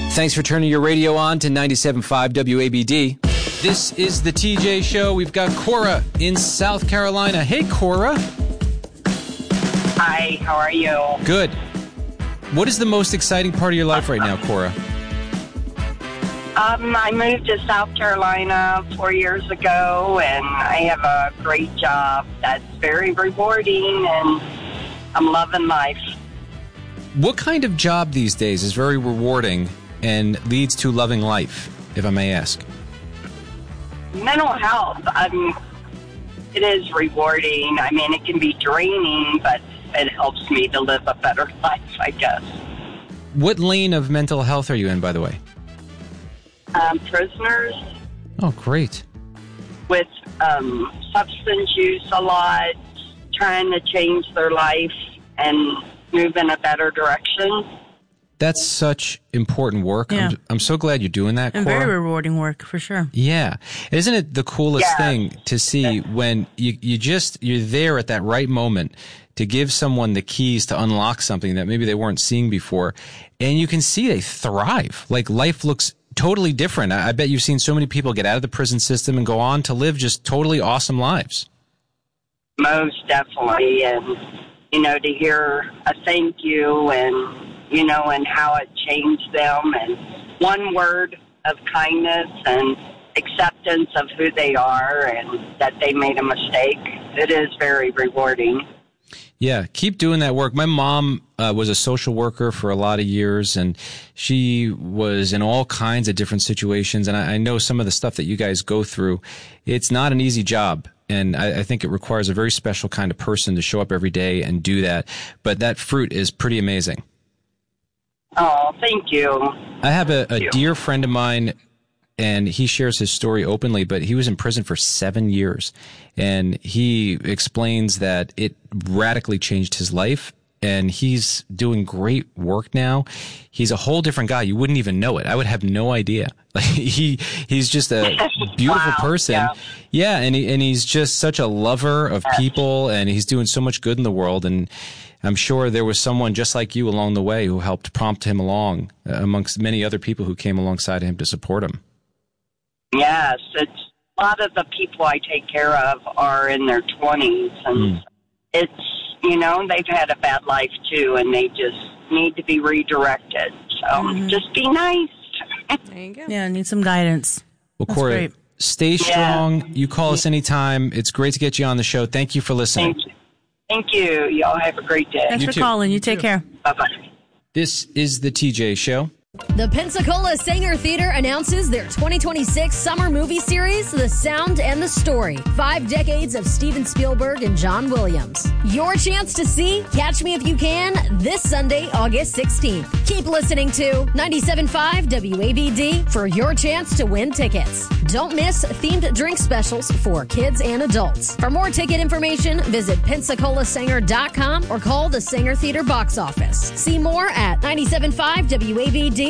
Thanks for turning your radio on to 97.5 WABD. This is the TJ Show. We've got Cora in South Carolina. Hey, Cora. Hi, how are you? Good. What is the most exciting part of your life right now, Cora? I moved to South Carolina 4 years ago, and I have a great job that's very rewarding, and I'm loving life. What kind of job these days is very rewarding and leads to loving life, if I may ask? Mental health, it is rewarding. I mean, it can be draining, but it helps me to live a better life, I guess. What lane of mental health are you in, by the way? Prisoners. Oh, great. With substance use a lot, trying to change their life and move in a better direction. That's such important work. Yeah. I'm so glad you're doing that, And Cora. very rewarding work, for sure. Yeah. Isn't it the coolest thing to see when you're there at that right moment to give someone the keys to unlock something that maybe they weren't seeing before, and you can see they thrive. Like, life looks totally different. I bet you've seen so many people get out of the prison system and go on to live just totally awesome lives. Most definitely. And, to hear a thank you and, and how it changed them, and one word of kindness and acceptance of who they are and that they made a mistake. It is very rewarding. Yeah, keep doing that work. My mom was a social worker for a lot of years, and she was in all kinds of different situations. And I know some of the stuff that you guys go through. It's not an easy job, and I think it requires a very special kind of person to show up every day and do that. But that fruit is pretty amazing. Oh, thank you. I have a dear friend of mine, and he shares his story openly, but he was in prison for 7 years. And he explains that it radically changed his life, and he's doing great work now. He's a whole different guy. You wouldn't even know it. I would have no idea. Like, he's just a beautiful person. Yeah, and he's just such a lover of people, and he's doing so much good in the world. And I'm sure there was someone just like you along the way who helped prompt him along, amongst many other people who came alongside him to support him. Yes, it's a lot of the people I take care of are in their 20s, and it's, they've had a bad life too, and they just need to be redirected. So just be nice. There you go. Yeah, need some guidance. Well, Cora, stay strong. You call us anytime. It's great to get you on the show. Thank you for listening. Thank you. Y'all have a great day. Thanks for calling. You take care. Bye-bye. This is the TJ Show. The Pensacola Saenger Theater announces their 2026 summer movie series, The Sound and the Story. 5 decades of Steven Spielberg and John Williams. Your chance to see Catch Me If You Can this Sunday, August 16th. Keep listening to 97.5 WABD for your chance to win tickets. Don't miss themed drink specials for kids and adults. For more ticket information, visit PensacolaSanger.com or call the Saenger Theater box office. See more at 97.5 WABD.com.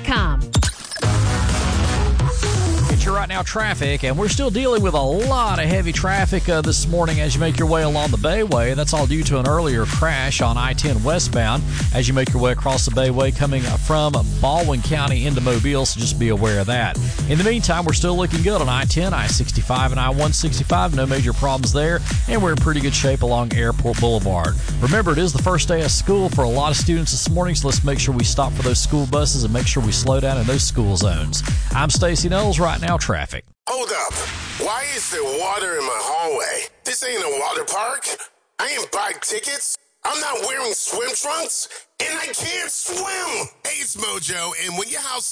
It's your right now traffic, and we're still dealing with a lot of heavy traffic this morning as you make your way along the Bayway. That's all due to an earlier crash on I-10 westbound as you make your way across the Bayway coming from Baldwin County into Mobile, so just be aware of that. In the meantime, we're still looking good on I-10, I-65, and I-165. No major problems there, and we're in pretty good shape along Airport Boulevard. Remember, it is the first day of school for a lot of students this morning, so let's make sure we stop for those school buses and make sure we slow down in those school zones. I'm Stacey Knowles, right now traffic. Hold up. Why is there water in my hallway? This ain't a water park. I ain't buy tickets. I'm not wearing swim trunks, and I can't swim. Hey, it's Mojo, and when your house